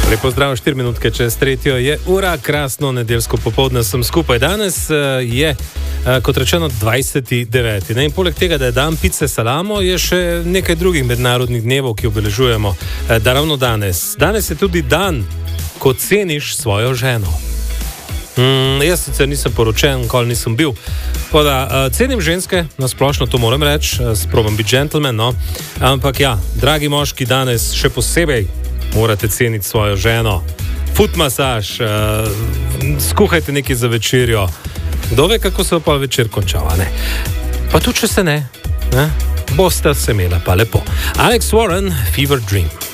Lepo zdrav, 4 minutke čez 3 je ura, krasno nedeljsko popoldne sem skupaj. Danes je, kot rečeno, 29. In poleg tega, da je dan pice salamo, je še nekaj drugih mednarodnih dnevov, ki obeležujemo. Da ravno danes. Danes je tudi dan, ko ceniš svojo ženo. Jaz sicer nisem poročen, nikoli nisem bil. Cenim ženske, nasplošno to moram reči, sprobam biti gentleman, no. Ampak ja, dragi moški, danes še posebej morate ceniti svojo ženo. Foot masaž, skuhajte nekaj za večerjo. Kdo ve, kako se pa večer končava, ne? Pa tudi, če se ne? Boste se imela pa lepo. Alex Warren, Fever Dream.